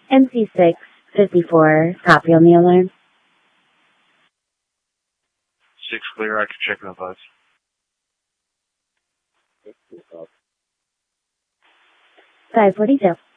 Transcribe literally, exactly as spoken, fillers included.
M C six fifty-four, copy on the alarm. Six clear, I can check on bus. five forty-two.